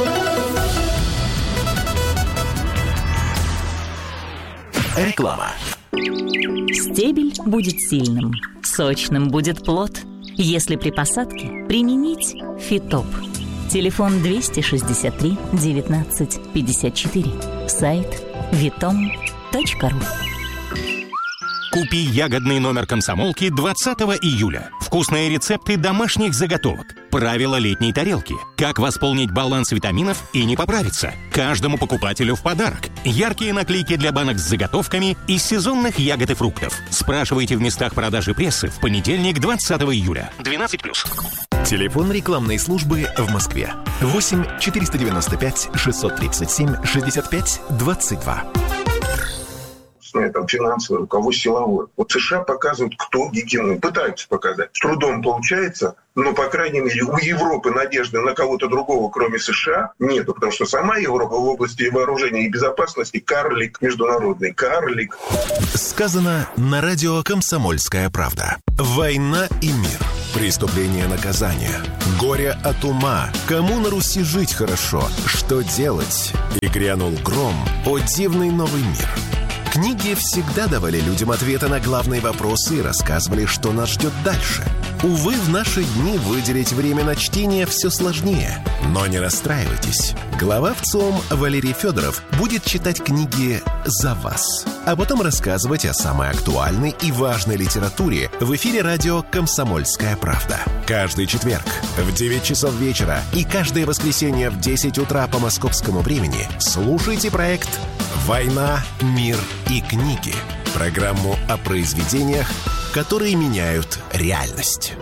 Реклама. Стебель будет сильным, сочным будет плод. Если при посадке применить Фитоп. Телефон двести шестьдесят три девятнадцать пятьдесят четыре. Сайт витом точка ру. Купи ягодный номер комсомолки двадцатого июля. Вкусные рецепты домашних заготовок. Правила летней тарелки. Как восполнить баланс витаминов и не поправиться. Каждому покупателю в подарок. Яркие наклейки для банок с заготовками из сезонных ягод и фруктов. Спрашивайте в местах продажи прессы в понедельник, двадцатого июля. двенадцать плюс. Телефон рекламной службы в Москве. восемь четыреста девяносто пять шестьсот тридцать семь шестьдесят пять двадцать два. Там финансовое, у кого силовое. Вот США показывают, кто гегемон. Пытаются показать. С трудом получается, но, по крайней мере, у Европы надежды на кого-то другого, кроме США, нету. Потому что сама Европа в области вооружения и безопасности карлик международный. Карлик. Сказано на радио «Комсомольская правда». Война и мир. Преступление, наказание. Горе от ума. Кому на Руси жить хорошо? Что делать? И грянул гром. О дивный новый мир. Книги всегда давали людям ответы на главные вопросы и рассказывали, что нас ждет дальше. Увы, в наши дни выделить время на чтение все сложнее. Но не расстраивайтесь. Глава ВЦИОМ Валерий Федоров будет читать книги за вас, а потом рассказывать о самой актуальной и важной литературе в эфире радио «Комсомольская правда». Каждый четверг в девять часов вечера и каждое воскресенье в десять утра по московскому времени слушайте проект «Война, мир и книги». Программу о произведениях, которые меняют реальность.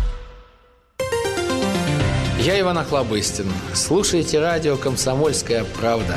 Я Иван Охлобыстин. Слушайте радио «Комсомольская правда».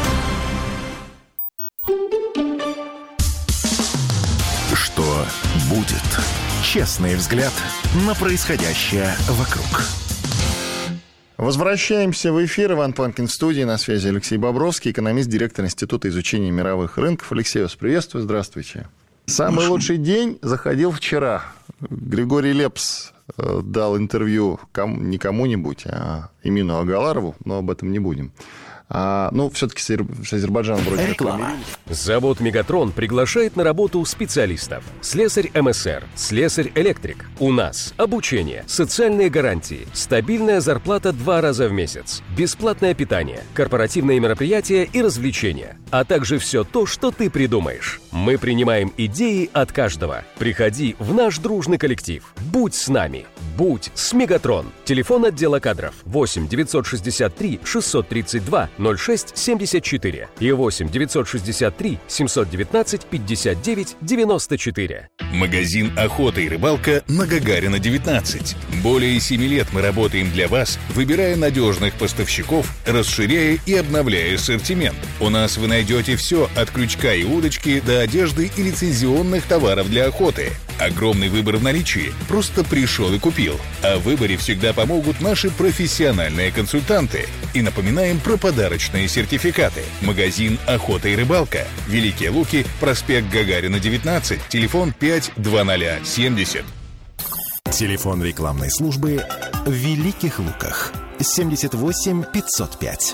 Что будет? Честный взгляд на происходящее вокруг. Возвращаемся в эфир. Иван Панкин в студии. На связи Алексей Бобровский, экономист, директор Института изучения мировых рынков. Алексей, вас приветствую. Здравствуйте. Самый лучший день заходил вчера. Григорий Лепс дал интервью кому, не кому-нибудь, а Эмину Агаларову, но об этом не будем. А, ну, все-таки с, с Азербайджаном вроде реклама. Завод «Мегатрон» приглашает на работу специалистов. Слесарь эм эс эр, слесарь-электрик. У нас обучение, социальные гарантии, стабильная зарплата два раза в месяц, бесплатное питание, корпоративные мероприятия и развлечения, а также все то, что ты придумаешь. Мы принимаем идеи от каждого. Приходи в наш дружный коллектив. Будь с нами. Будь с «Мегатрон». Телефон отдела кадров восемь девятьсот шестьдесят три шестьсот тридцать два ноль шесть семьдесят четыре и восемь девятьсот шестьдесят три семьсот девятнадцать пятьдесят девять девяносто четыре. Магазин «Охота и рыбалка» на Гагарина, девятнадцать. Более семи лет мы работаем для вас, выбирая надежных поставщиков, расширяя и обновляя ассортимент. У нас вы найдете все от крючка и удочки до одежды и лицензионных товаров для охоты. Огромный выбор в наличии. Просто пришел и купил. А в выборе всегда помогут наши профессиональные консультанты. И напоминаем про подарочные сертификаты. Магазин «Охота и рыбалка». Великие Луки, проспект Гагарина, девятнадцать. Телефон пять двадцать семьдесят. Телефон рекламной службы в Великих Луках. семьдесят восемь пятьсот пять.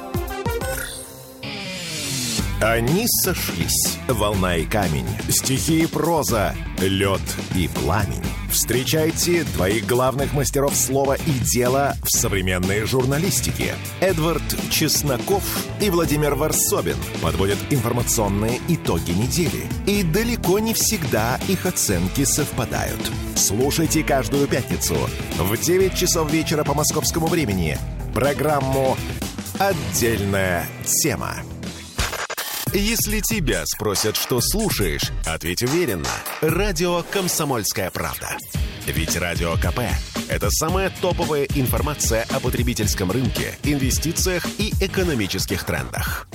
Они сошлись. Волна и камень, стихи и проза, лед и пламень. Встречайте двоих главных мастеров слова и дела в современной журналистике. Эдвард Чесноков и Владимир Варсобин подводят информационные итоги недели. И далеко не всегда их оценки совпадают. Слушайте каждую пятницу в девять часов вечера по московскому времени программу «Отдельная тема». Если тебя спросят, что слушаешь, ответь уверенно. Радио «Комсомольская правда». Ведь Радио ка пэ – это самая топовая информация о потребительском рынке, инвестициях и экономических трендах.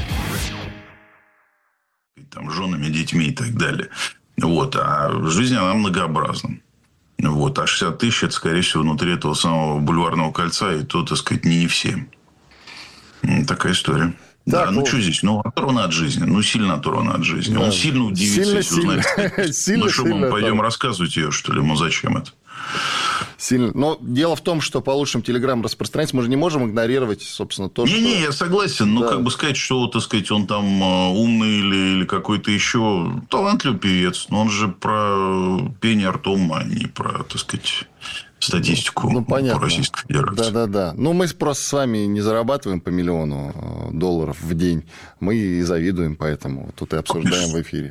Там, женами, детьми и так далее. Вот. А жизнь, она многообразна. Вот. А шестьдесят тысяч – это, скорее всего, внутри этого самого бульварного кольца, и то, так сказать, не все. Такая история. Да, так, ну что здесь? Ну, оторвано от жизни. Ну, сильно оторвано от жизни. Да. Он сильно удивится, сильно, если сильно. узнает. Сильно, ну, что, мы сильно, пойдем да. рассказывать ее, что ли? Ему зачем это? Сильно. Но дело в том, что по лучшим телеграмм распространяется, мы же не можем игнорировать, собственно, то, не, что... Не-не, я согласен. Но да. как бы сказать, что, так сказать, он там умный или, или какой-то еще талантливый певец. Но он же про пение ртом, а не про, так сказать, статистику ну, по Российской Федерации. Да-да-да. Ну, мы просто с вами не зарабатываем по миллиону долларов в день. Мы и завидуем, поэтому тут и обсуждаем в эфире.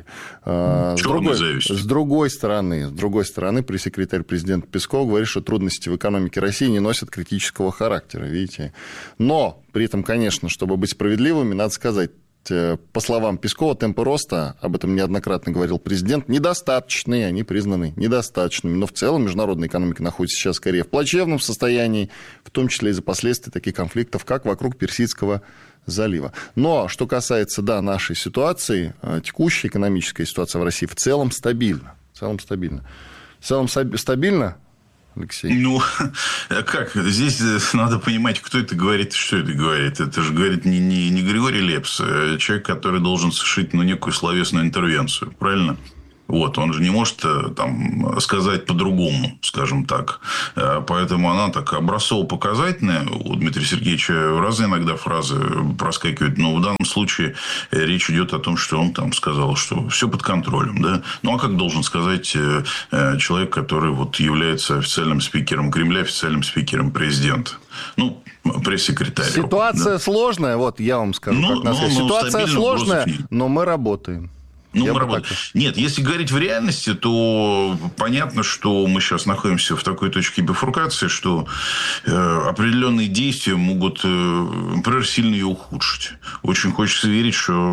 С другой, с другой стороны, с другой стороны, пресс-секретарь президента Песков говорит, что трудности в экономике России не носят критического характера, видите. Но при этом, конечно, чтобы быть справедливыми, надо сказать, по словам Пескова, темпы роста, об этом неоднократно говорил президент, недостаточные, они признаны недостаточными. Но в целом международная экономика находится сейчас скорее в плачевном состоянии, в том числе из-за последствий таких конфликтов, как вокруг Персидского залива. Но что касается, да, нашей ситуации, текущая экономическая ситуация в России в целом стабильна. В целом стабильна. В целом стабильна? Алексей? Ну, как? Здесь надо понимать, кто это говорит и что это говорит. Это же говорит не, не, не Григорий Лепс, а человек, который должен совершить ну, некую словесную интервенцию. Правильно? Вот, он же не может там, сказать по-другому, скажем так. Поэтому она так образцово-показательная. У Дмитрия Сергеевича разные иногда фразы проскакивают. Но в данном случае речь идет о том, что он там сказал, что все под контролем. Да? Ну, а как должен сказать человек, который вот является официальным спикером Кремля, официальным спикером президента? Ну, пресс-секретарь. Ситуация да? сложная, вот я вам скажу. Ну, как ну, ситуация сложная, но мы работаем. Ну, мы работаем. Нет, если говорить в реальности, то понятно, что мы сейчас находимся в такой точке бифуркации, что э, определенные действия могут, э, например, сильно ее ухудшить. Очень хочется верить,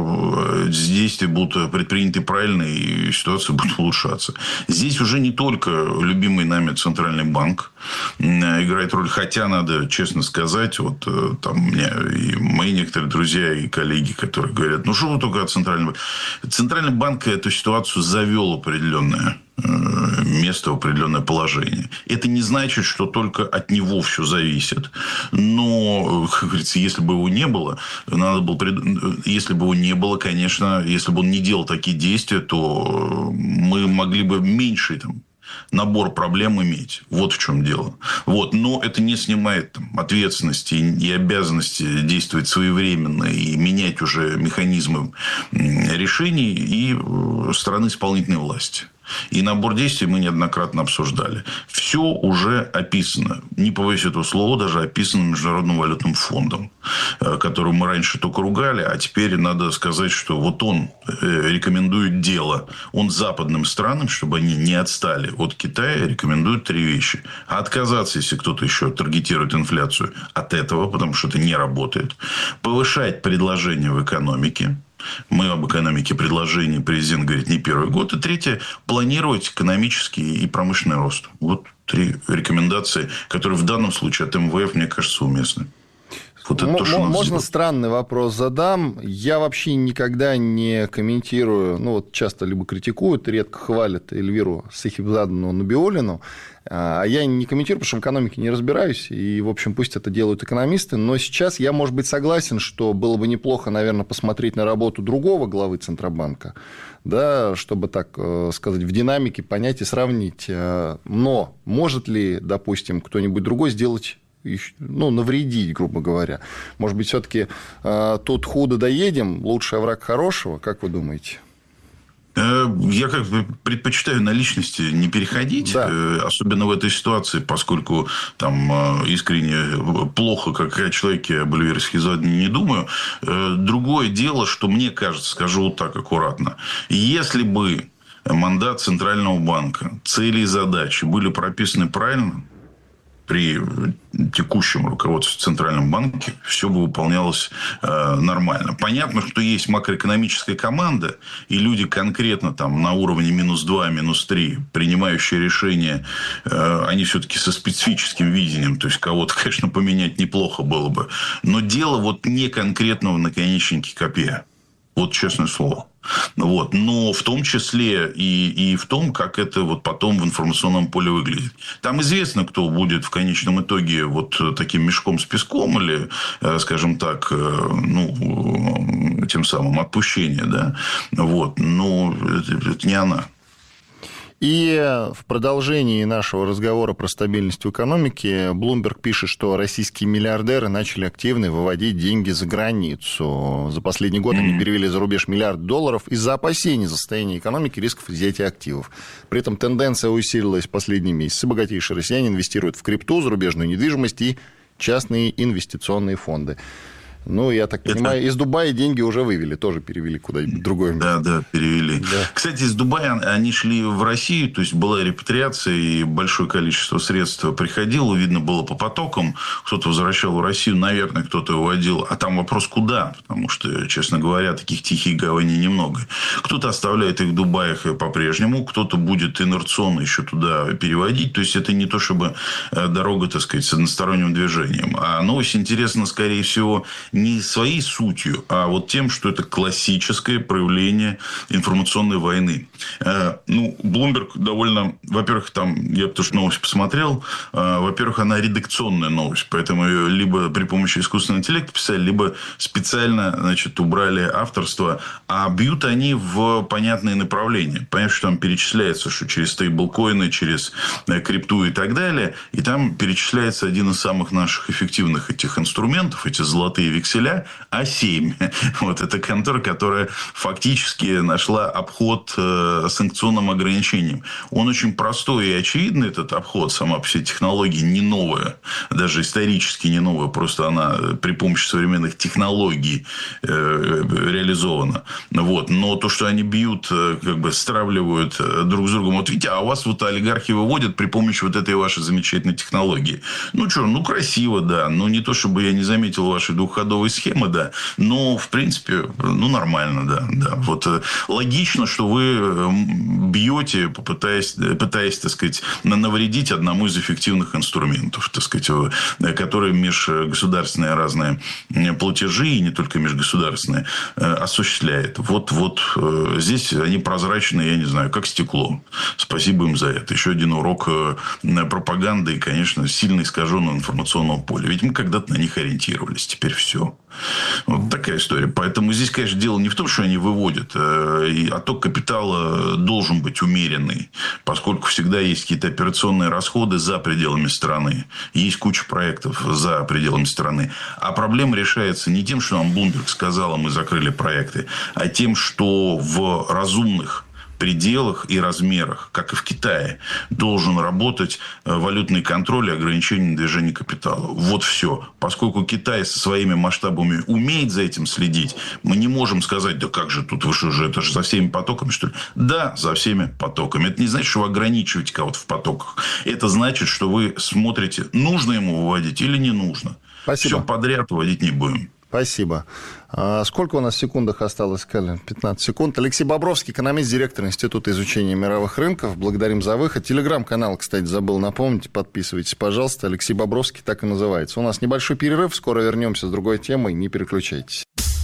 что действия будут предприняты правильно, и ситуация будет улучшаться. Здесь уже не только любимый нами Центральный банк играет роль, хотя, надо честно сказать, вот там у меня и мои некоторые друзья и коллеги, которые говорят, ну, что вы только от Центрального банка. Центральный банк эту ситуацию завел определенное место, определенное положение. Это не значит, что только от него все зависит. Но, как говорится, если бы его не было, надо было, если бы его не было, конечно, если бы он не делал такие действия, то мы могли бы меньше там набор проблем иметь. Вот в чем дело. Вот. Но это не снимает там, ответственности и обязанности действовать своевременно и менять уже механизмы решений и стороны исполнительной власти. И набор действий мы неоднократно обсуждали. Все уже описано. Не побоюсь этого слова, даже описано Международным валютным фондом, который мы раньше только ругали, а теперь надо сказать, что вот он рекомендует дело. Он западным странам, чтобы они не отстали от Китая, рекомендует три вещи. А отказаться, если кто-то еще таргетирует инфляцию, от этого, потому что это не работает. Повышать предложение в экономике. Мы об экономике предложений, президент говорит, не первый год. И третье, планировать экономический и промышленный рост. Вот три рекомендации, которые в данном случае от эм вэ эф, мне кажется, уместны. Вот это М- то, что можно сделать. Странный вопрос задам. Я вообще никогда не комментирую, ну вот часто либо критикуют, редко хвалят Эльвиру Сахибзадовну Набиуллину. А я не комментирую, потому что в экономике не разбираюсь. И, в общем, пусть это делают экономисты. Но сейчас я, может быть, согласен, что было бы неплохо, наверное, посмотреть на работу другого главы Центробанка, да, чтобы, так сказать, в динамике понять и сравнить. Но может ли, допустим, кто-нибудь другой сделать, ну, навредить, грубо говоря? Может быть, все-таки тут худо доедем, лучший враг хорошего? Как вы думаете? Я как бы предпочитаю на личности не переходить, да. Особенно в этой ситуации, поскольку там искренне плохо, как о человеке, об Эльвире Сахибзадовне не думаю. Другое дело, что мне кажется, скажу вот так аккуратно, если бы мандат Центрального банка, цели и задачи были прописаны правильно, при текущем руководстве в Центральном банке все бы выполнялось э, нормально. Понятно, что есть макроэкономическая команда, и люди конкретно там на уровне минус два, минус три, принимающие решения, э, они все-таки со специфическим видением, то есть кого-то, конечно, поменять неплохо было бы. Но дело вот не конкретного наконечники копья. Вот честное слово. Вот. Но в том числе и, и в том, как это вот потом в информационном поле выглядит. Там известно, кто будет в конечном итоге вот таким мешком с песком или, скажем так, ну, тем самым отпущение. Да? Вот. Но это, это не она. И в продолжении нашего разговора про стабильность в экономике Bloomberg пишет, что российские миллиардеры начали активно выводить деньги за границу. За последний год mm-hmm. они перевели за рубеж миллиард долларов из-за опасений за состояние экономики, рисков изъятия активов. При этом тенденция усилилась в последние месяцы. Богатейшие россияне инвестируют в крипту, зарубежную недвижимость и частные инвестиционные фонды. Ну, я так Это... понимаю, из Дубая деньги уже вывели, тоже перевели куда-нибудь другое место. Да, да, перевели. Да. Кстати, из Дубая они шли в Россию, то есть была репатриация, и большое количество средств приходило, видно было по потокам. Кто-то возвращал в Россию, наверное, кто-то уводил. А там вопрос, куда? Потому что, честно говоря, таких тихих гаваней немного. Кто-то оставляет их в Дубаях по-прежнему, кто-то будет инерционно еще туда переводить. То есть, это не то, чтобы дорога, так сказать, с односторонним движением. А новость интересна, скорее всего, не своей сутью, а вот тем, что это классическое проявление информационной войны. Ну, Bloomberg довольно... Во-первых, там, я потому что новость посмотрел, во-первых, она редакционная новость, поэтому ее либо при помощи искусственного интеллекта писали, либо специально, значит, убрали авторство, а бьют они в понятные направления. Понятно, что там перечисляется, что через стейблкоины, через крипту и так далее, и там перечисляется один из самых наших эффективных этих инструментов, эти золотые векселя, а семь. Вот это контора, которая фактически нашла обход э, санкционным ограничением. Он очень простой и очевидный, этот обход. Сама по себе технология не новая. Даже исторически не новая. Просто она при помощи современных технологий э, реализована. Вот. Но то, что они бьют, э, как бы стравливают друг с другом. Вот видите, а у вас вот олигархи выводят при помощи вот этой вашей замечательной технологии. Ну, что, ну, красиво, да. Но не то, чтобы я не заметил вашей двухходовой схемы, да, но, в принципе, ну, нормально, да, да. Вот логично, что вы бьете, пытаясь, пытаясь, так сказать, навредить одному из эффективных инструментов, так сказать, которые межгосударственные разные платежи, и не только межгосударственные, осуществляет. Вот, вот здесь они прозрачные, я не знаю, как стекло. Спасибо им за это. Еще один урок пропаганды и, конечно, сильно искаженного информационного поля. Ведь мы когда-то на них ориентировались. Теперь все. Вот такая история. Поэтому здесь, конечно, дело не в том, что они выводят. И отток капитала должен быть умеренный, поскольку всегда есть какие-то операционные расходы за пределами страны. Есть куча проектов за пределами страны. А проблема решается не тем, что нам Bloomberg сказал, мы закрыли проекты, а тем, что в разумных пределах и размерах, как и в Китае, должен работать валютный контроль и ограничение движения капитала. Вот все. Поскольку Китай со своими масштабами умеет за этим следить, мы не можем сказать, да как же тут, вы что же, это же за всеми потоками, что ли? Да, за всеми потоками. Это не значит, что вы ограничиваете кого-то в потоках. Это значит, что вы смотрите, нужно ему выводить или не нужно. Спасибо. Все подряд выводить не будем. Спасибо. А сколько у нас в секундах осталось, Калин? пятнадцать секунд. Алексей Бобровский, экономист, директор Института изучения мировых рынков. Благодарим за выход. Телеграм-канал, кстати, забыл напомнить. Подписывайтесь, пожалуйста. Алексей Бобровский так и называется. У нас небольшой перерыв. Скоро вернемся с другой темой. Не переключайтесь.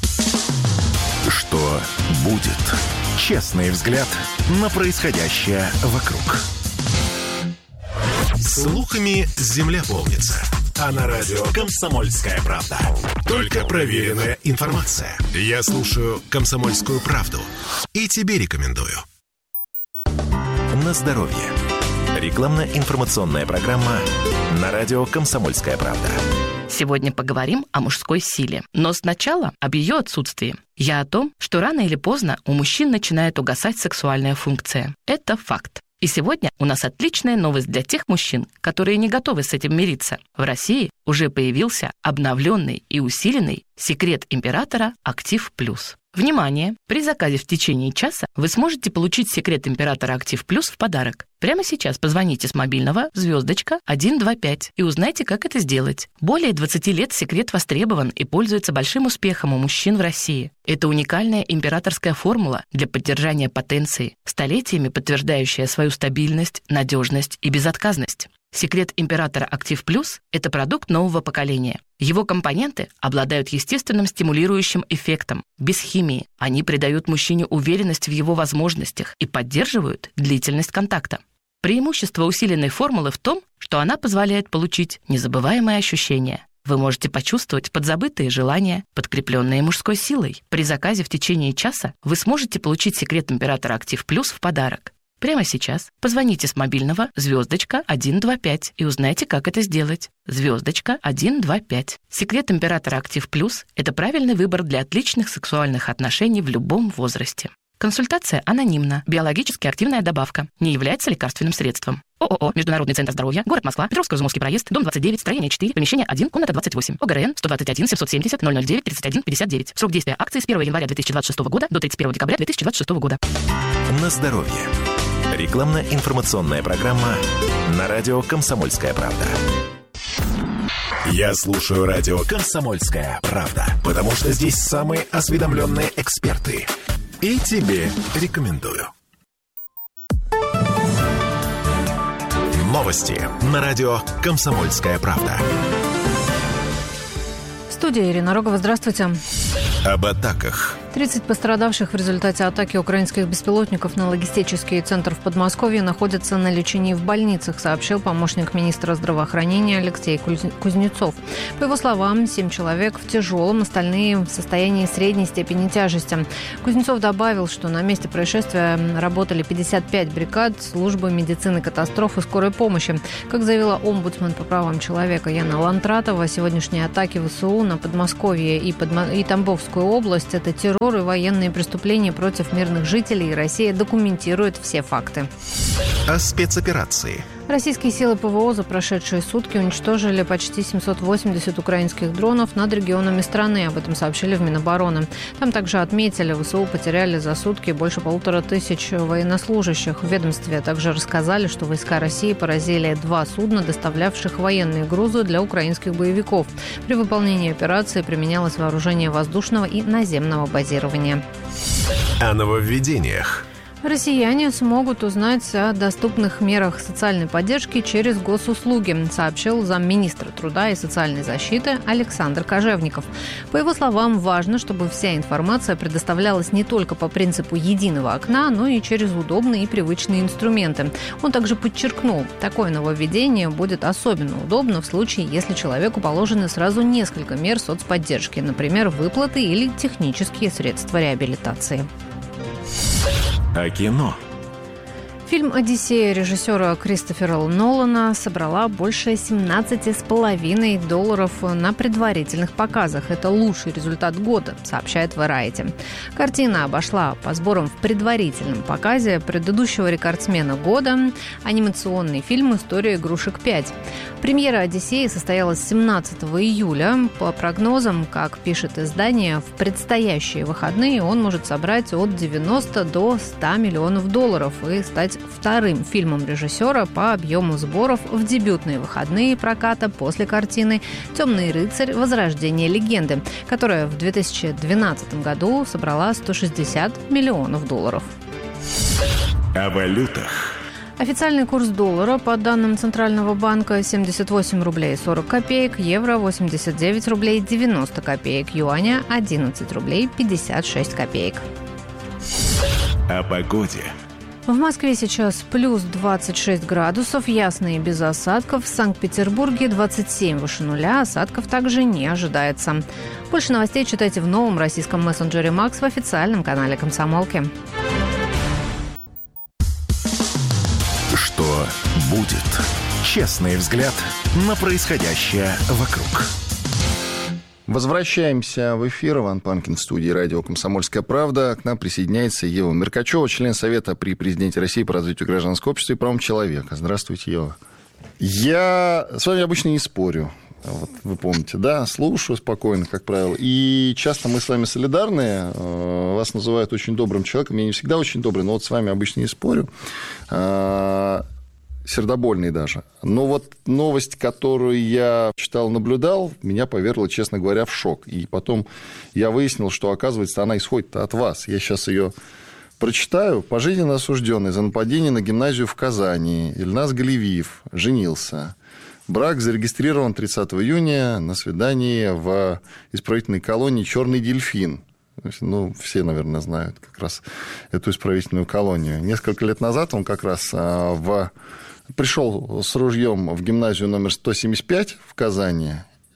Что будет? Честный взгляд на происходящее вокруг. Слухами земля полнится. А на радио «Комсомольская правда». Только проверенная информация. Я слушаю «Комсомольскую правду» и тебе рекомендую. На здоровье. Рекламно-информационная программа на радио «Комсомольская правда». Сегодня поговорим о мужской силе. Но сначала об ее отсутствии. Я о том, что рано или поздно у мужчин начинает угасать сексуальная функция. Это факт. И сегодня у нас отличная новость для тех мужчин, которые не готовы с этим мириться. В России уже появился обновленный и усиленный секрет императора Актив Плюс. Внимание! При заказе в течение часа вы сможете получить секрет императора Актив Плюс в подарок. Прямо сейчас позвоните с мобильного звездочка сто двадцать пять и узнайте, как это сделать. Более двадцати лет секрет востребован и пользуется большим успехом у мужчин в России. Это уникальная императорская формула для поддержания потенции, столетиями подтверждающая свою стабильность, надежность и безотказность. Секрет императора Актив Плюс – это продукт нового поколения. Его компоненты обладают естественным стимулирующим эффектом, без химии. Они придают мужчине уверенность в его возможностях и поддерживают длительность контакта. Преимущество усиленной формулы в том, что она позволяет получить незабываемые ощущения. Вы можете почувствовать подзабытые желания, подкрепленные мужской силой. При заказе в течение часа вы сможете получить секрет императора Актив Плюс в подарок. Прямо сейчас позвоните с мобильного звездочка сто двадцать пять и узнайте, как это сделать. Звездочка сто двадцать пять. Секрет императора Актив Плюс – это правильный выбор для отличных сексуальных отношений в любом возрасте. Консультация анонимна. Биологически активная добавка. Не является лекарственным средством. ООО «Международный центр здоровья», город Москва, Петровско-Изумовский проезд, дом двадцать девять, строение четыре, помещение один, комната двадцать восемь. ОГРН сто двадцать один семьсот семьдесят ноль ноль девять тридцать один пятьдесят девять. Срок действия акции с первого января две тысячи двадцать шестого года до тридцать первого декабря две тысячи двадцать шестого года. На здоровье. Рекламно-информационная программа на радио «Комсомольская правда». Я слушаю радио «Комсомольская правда», потому что здесь самые осведомленные эксперты. И тебе рекомендую. Новости на радио «Комсомольская правда». Студия Ирина Рогова. Здравствуйте. Об атаках. тридцать пострадавших в результате атаки украинских беспилотников на логистический центр в Подмосковье находятся на лечении в больницах, сообщил помощник министра здравоохранения Алексей Кузнецов. По его словам, семь человек в тяжелом, остальные в состоянии средней степени тяжести. Кузнецов добавил, что на месте происшествия работали пятьдесят пять бригад службы медицины катастроф и скорой помощи. Как заявила омбудсмен по правам человека Яна Лантратова, сегодняшние атаки ВСУ на Подмосковье и, Подмо... и Тамбовскую область – это террор и военные преступления против мирных жителей, и Россия документирует все факты. О спецоперации. Российские силы ПВО за прошедшие сутки уничтожили почти семьсот восемьдесят украинских дронов над регионами страны. Об этом сообщили в Минобороны. Там также отметили, ВСУ потеряли за сутки больше полутора тысяч военнослужащих. В ведомстве также рассказали, что войска России поразили два судна, доставлявших военные грузы для украинских боевиков. При выполнении операции применялось вооружение воздушного и наземного базирования. О нововведениях. Россияне смогут узнать о доступных мерах социальной поддержки через госуслуги, сообщил замминистра труда и социальной защиты Александр Кожевников. По его словам, важно, чтобы вся информация предоставлялась не только по принципу единого окна, но и через удобные и привычные инструменты. Он также подчеркнул, такое нововведение будет особенно удобно в случае, если человеку положены сразу несколько мер соцподдержки, например, выплаты или технические средства реабилитации. О кино. Фильм «Одиссея» режиссера Кристофера Нолана собрала больше семнадцать с половиной долларов на предварительных показах. Это лучший результат года, сообщает Variety. Картина обошла по сборам в предварительном показе предыдущего рекордсмена года – анимационный фильм «История игрушек пять». Премьера «Одиссеи» состоялась семнадцатого июля. По прогнозам, как пишет издание, в предстоящие выходные он может собрать от девяноста до ста миллионов долларов и стать вторым фильмом режиссера по объему сборов в дебютные выходные проката после картины «Темный рыцарь. Возрождение легенды», которая в две тысячи двенадцатом году собрала сто шестьдесят миллионов долларов. О валютах. Официальный курс доллара, по данным Центрального банка, семьдесят восемь рублей сорок копеек, евро восемьдесят девять рублей девяносто копеек, юаня одиннадцать рублей пятьдесят шесть копеек. О погоде. В Москве сейчас плюс двадцать шесть градусов, ясно и без осадков. В Санкт-Петербурге двадцать семь выше нуля, осадков также не ожидается. Больше новостей читайте в новом российском мессенджере «Макс» в официальном канале «Комсомолки». Что будет? Честный взгляд на происходящее вокруг. Возвращаемся в эфир. Иван Панкин в студии радио «Комсомольская правда». К нам присоединяется Ева Меркачева, член Совета при президенте России по развитию гражданского общества и правам человека. Здравствуйте, Ева. Я с вами обычно не спорю. Вот вы помните, да, слушаю спокойно, как правило. И часто мы с вами солидарны. Вас называют очень добрым человеком. Я не всегда очень добрый, но вот с вами обычно не спорю. Сердобольный даже. Но вот новость, которую я читал, наблюдал, меня повергла, честно говоря, в шок. И потом я выяснил, что, оказывается, она исходит от вас. Я сейчас ее прочитаю. Пожизненно осужденный за нападение на гимназию в Казани Ильназ Галевиев женился. Брак зарегистрирован тридцатого июня на свидании в исправительной колонии «Черный дельфин». Ну, все, наверное, знают как раз эту исправительную колонию. Несколько лет назад он как раз в... пришел с ружьем в гимназию номер сто семьдесят пять в Казани,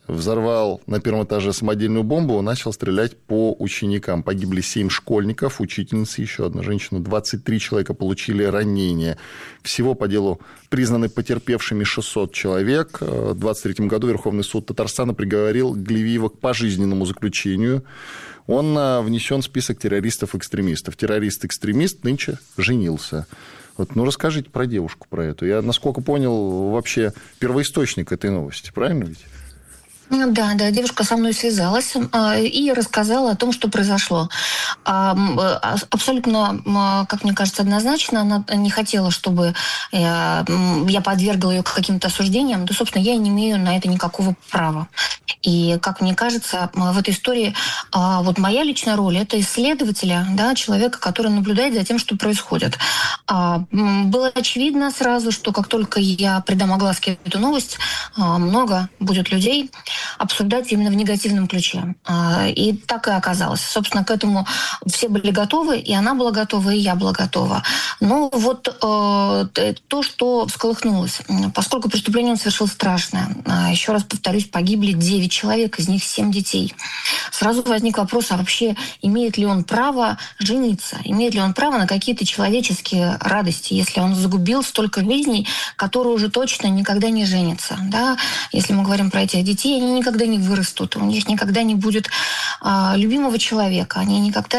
взорвал на первом этаже самодельную бомбу, начал стрелять по ученикам. Погибли семь школьников, учительница, еще одна женщина, двадцать три человека получили ранения. Всего по делу признаны потерпевшими шестьсот человек. В двадцать третьем году Верховный суд Татарстана приговорил Глевиева к пожизненному заключению. Он внесен в список террористов-экстремистов. Террорист-экстремист нынче женился. Вот, ну, расскажите про девушку, про эту. Я, насколько понял, вообще первоисточник этой новости. Правильно ведь? Да, да, девушка со мной связалась э, и рассказала о том, что произошло. А, э, абсолютно, как мне кажется, однозначно она не хотела, чтобы э, я подвергла ее каким-то осуждениям. Да, собственно, я не имею на это никакого права. И, как мне кажется, в этой истории э, вот моя личная роль – это исследователя, да, человека, который наблюдает за тем, что происходит. А, было очевидно сразу, что как только я придам огласке эту новость, э, много будет людей обсуждать именно в негативном ключе. И так и оказалось. Собственно, к этому все были готовы, и она была готова, и я была готова. Но вот э, то, что всколыхнулось. Поскольку преступление он совершил страшное. Еще раз повторюсь, погибли девять человек, из них семь детей. Сразу возник вопрос, а вообще имеет ли он право жениться? Имеет ли он право на какие-то человеческие радости, если он загубил столько жизней, которые уже точно никогда не женятся? Да? Если мы говорим про этих детей, они никогда не вырастут, у них никогда не будет а, любимого человека, они никогда